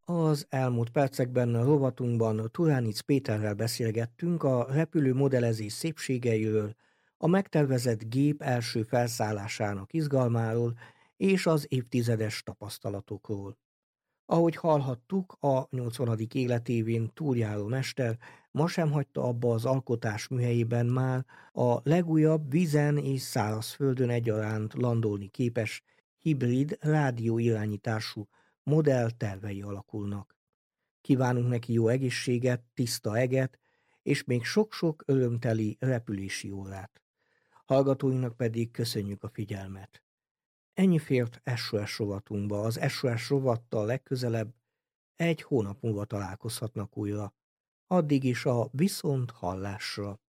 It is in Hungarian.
Az elmúlt percekben a rovatunkban Turánic Péterrel beszélgettünk a repülő modellezés szépségeiről, a megtervezett gép első felszállásának izgalmáról és az évtizedes tapasztalatokról. Ahogy hallhattuk, a 80. életévén túljáró mester ma sem hagyta abba az alkotás műhelyében már a legújabb vízen és szárazföldön egyaránt landolni képes hibrid rádióirányítású modell tervei alakulnak. Kívánunk neki jó egészséget, tiszta eget, és még sok-sok örömteli repülési órát. Hallgatóinknak pedig köszönjük a figyelmet. Ennyi fért SOS rovatunkba. Az SOS rovattal legközelebb egy hónap múlva találkozhatnak újra. Addig is a viszont hallásra.